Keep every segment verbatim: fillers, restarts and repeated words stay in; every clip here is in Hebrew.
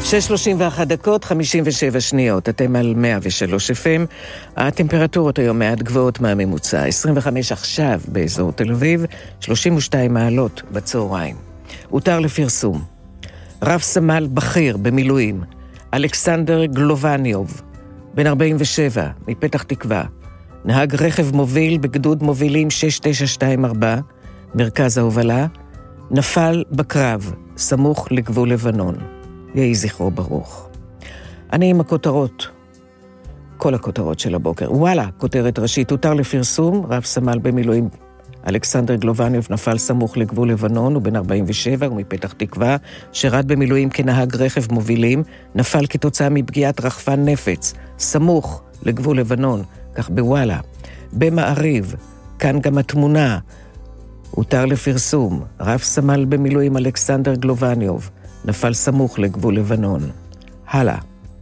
שש שלושים ואחת דקות, חמישים ושבע שניות. אתם על מאה ושלוש אף אם. הטמפרטורות היום מעט גבוהות מהממוצע. עשרים וחמש עכשיו באזור תל אביב, שלושים ושתיים מעלות בצהריים. הותר לפרסום. רב סמל בכיר במילואים, אלכסנדר גלובניוב, בן ארבעים ושבע, מפתח תקווה. נהג רכב מוביל בגדוד מובילים שש תשע שתיים ארבע, מרכז ההובלה, נפל בקרב, סמוך לגבול לבנון. יהי זכרו ברוך. אני עם הכותרות, כל הכותרות של הבוקר. וואלה, כותרת ראשית, הותר לפרסום, רב סמל במילואים אלכסנדר גלובניוב נפל סמוך לגבול לבנון, הוא בן ארבעים ושבע, הוא מפתח תקווה, שירת במילואים כנהג רכב מובילים, נפל כתוצאה מפגיעת רחפן נפץ, סמוך לגבול לבנון, כך בוואלה. במעריב, כאן גם התמונה, הותר לפרסום, רב סמל במילואים אלכסנדר גלובניוב, נפל סמוך לגבול לבנון. הלאה.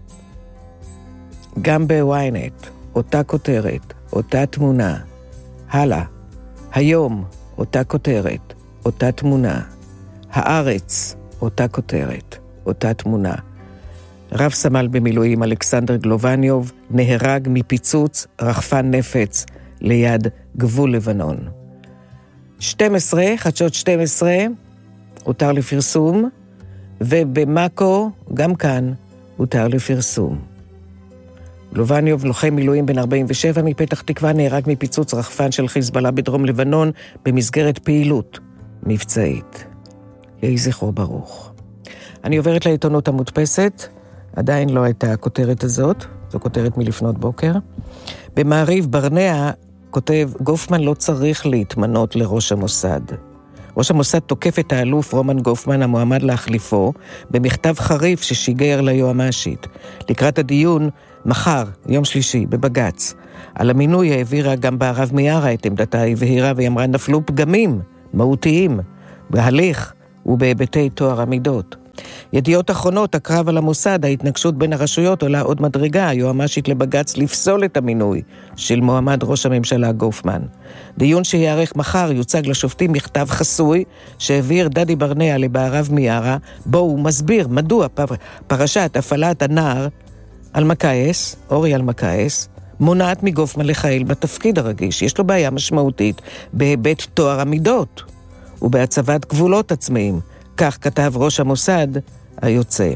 גם בוויינט, אותה כותרת, אותה תמונה. הלאה. היום, אותה כותרת, אותה תמונה. הארץ, אותה כותרת, אותה תמונה. רב סמל במילואים אלכסנדר גלובניוב נהרג מפיצוץ רחפן נפץ ליד גבול לבנון. שתים עשרה, חדשות שתים עשרה, הותר לפרסום, ובמאקו, גם כאן, הותר לפרסום. גלובניוב, לוחם מילואים בן ארבעים ושבע מפתח תקווה, נהרג מפיצוץ רחפן של חיזבאללה בדרום לבנון במסגרת פעילות מבצעית. יהי זכרו ברוך. אני עוברת לעיתונות המודפסת, עדיין לא הייתה הכותרת הזאת, זו כותרת מלפנות בוקר. במעריב ברנע כותב, גופמן לא צריך להתמנות לראש המוסד. ראש המוסד תוקף את האלוף רומן גופמן המועמד להחליפו במכתב חריף ששיגר ליועמ"שית. לקראת הדיון מחר, יום שלישי, בבג"ץ. על המינוי העבירה גם בערב מיארה את עמדתה, היא הבהירה והיא אמרה, נפלו פגמים מהותיים בהליך ובהיבטי טוהר המידות. ידיעות אחרונות, הקרב על המוסד, ההתנגשות בין הרשויות עולה עוד מדרגה, היועמ"שית לבג"ץ לפסול את המינוי של מועמד ראש הממשלה גופמן. דיון שיערך מחר יוצג לשופטים מכתב חסוי שהעביר דדי ברנע לבערב מיארה, בו הוא מסביר מדוע פרשת הפעלת הנער אלמקייס, אורי אלמקייס, מונעת מגופמן לכהן בתפקיד הרגיש. יש לו בעיה משמעותית בהיבט טוהר המידות ובהצבת גבולות עצמיים. כך כתב ראש המוסד היוצא.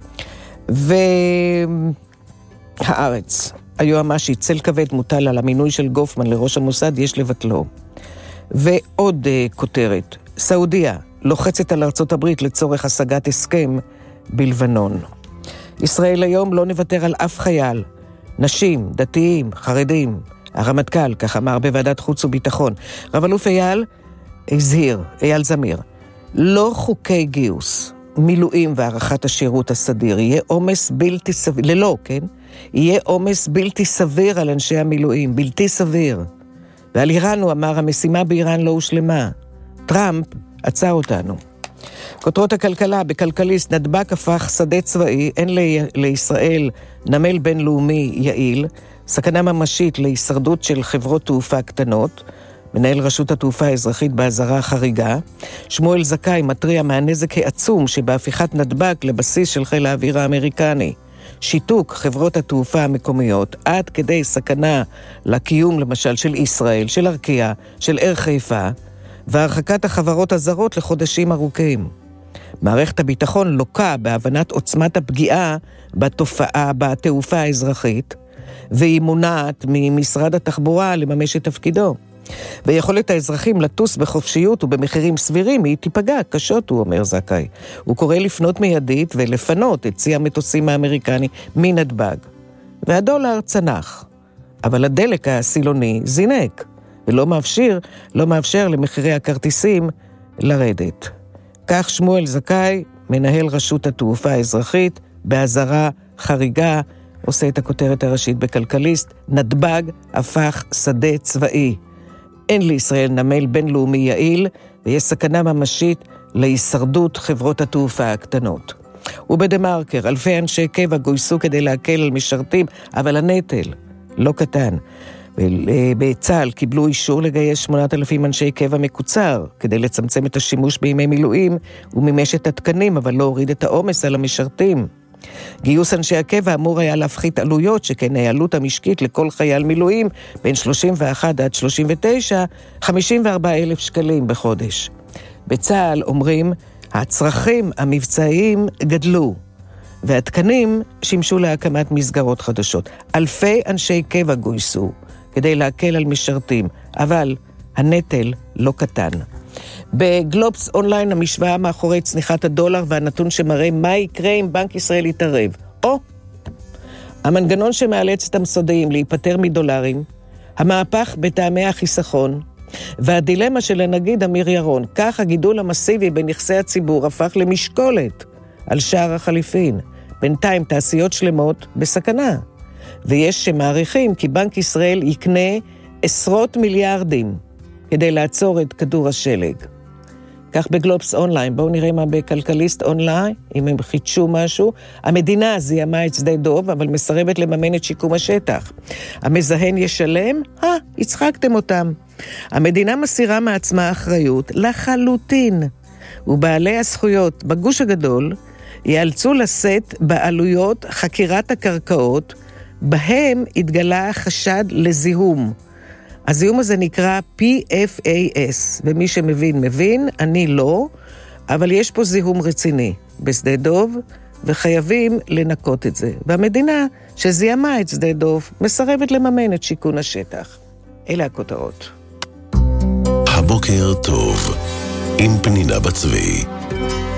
והארץ, היועמ"שית, צל כבד מוטל על המינוי של גופמן לראש המוסד, יש לבטלו. ועוד uh, כותרת, סעודיה לוחצת על ארצות הברית לצורך השגת הסכם בלבנון. ישראל היום לא נוותר על אף חייל, נשים, דתיים, חרדים. הרמטכ"ל, כך אמר בוועדת חוץ וביטחון. רב אלוף אייל הזהיר, אייל זמיר, לא חוקי גיוס, מילואים והערכת השירות הסדיר, יהיה עומס בלתי סביר, ללא, כן? יהיה עומס בלתי סביר על אנשי המילואים, בלתי סביר. ועל איראן הוא אמר, המשימה באיראן לא הושלמה. טראמפ עצר אותנו. כותרות הכלכלה, בכלכליסט, נדבק הפך שדה צבאי, אין ל- לישראל נמל בינלאומי יעיל, סכנה ממשית להישרדות של חברות תעופה קטנות, מנהל רשות התעופה האזרחית באזהרה חריגה. שמואל זכאי מטריע מהנזק העצום שבהפיכת נדבק לבסיס של חיל האוויר האמריקני. שיתוק חברות התעופה המקומיות עד כדי סכנה לקיום למשל של ישראל, של ארקיע, של אר חיפה, והרחקת החברות הזרות לחודשים ארוכים. מערכת הביטחון לוקה בהבנת עוצמת הפגיעה בתופעה, בתעופה האזרחית, והיא מונעת ממשרד התחבורה לממש את תפקידו. ויכולת האזרחים לטוס בחופשיות ובמחירים סבירים היא תיפגע קשות, הוא אומר זכאי. הוא קורא לפנות מיידית ולפנות את צי המטוסים האמריקני מנתב"ג. והדולר צנח, אבל הדלק הסילוני זינק, ולא מאפשר, לא מאפשר למחירי הכרטיסים לרדת. כך שמואל זכאי, מנהל רשות התעופה האזרחית, באזהרה חריגה, עושה את הכותרת הראשית בכלכליסט, נתב"ג הפך שדה צבאי. אין לישראל נמל בינלאומי יעיל, ויש סכנה ממשית להישרדות חברות התעופה הקטנות. ובדמרקר, אלפי אנשי קבע גויסו כדי להקל על משרתים, אבל הנטל לא קטן. בצה"ל קיבלו אישור לגייס שמונת אלפים אנשי קבע מקוצר, כדי לצמצם את השימוש בימי מילואים, ומימש את התקנים, אבל לא הוריד את העומס על המשרתים. גיוס אנשי הקבע אמור היה להפחית עלויות, שכן העלות המשקית לכל חייל מילואים בין שלושים ואחת עד שלושים ותשע, חמישים וארבעה אלף שקלים בחודש. בצה"ל אומרים, הצרכים המבצעיים גדלו, והתקנים שימשו להקמת מסגרות חדשות. אלפי אנשי קבע גויסו כדי להקל על משרתים, אבל הנטל לא קטן. בגלובס אונליין המשוואה מאחורי צניחת הדולר והנתון שמראה מה יקרה אם בנק ישראל יתערב. או, המנגנון שמאלץ את המסודיים להיפטר מדולרים, המהפך בטעמי החיסכון, והדילמה של הנגיד אמיר ירון, כך הגידול המסיבי בנכסי הציבור הפך למשקולת על שער החליפין. בינתיים תעשיות שלמות בסכנה, ויש שמעריכים כי בנק ישראל יקנה עשרות מיליארדים כדי לעצור את כדור השלג. כך בגלובס אונליין, בואו נראה מה בכלכליסט אונליין, אם הם חידשו משהו. המדינה זיהמה את שדה דוב, אבל מסרבת לממן את שיקום השטח. המזהן ישלם? אה, הצחקתם אותם. המדינה מסירה מעצמה אחריות לחלוטין, ובעלי הזכויות בגוש הגדול יאלצו לשאת בעלויות חקירת הקרקעות, בהם התגלה חשד לזיהום. הזיהום הזה נקרא פי אף איי אס, ומי שמבין מבין, אני לא, אבל יש פה זיהום רציני בשדה דוב, וחייבים לנקות את זה. והמדינה שזיהמה את שדה דוב מסרבת לממן את שיקון השטח. אלה הכותרות. הבוקר טוב, עם פנינה בצבי.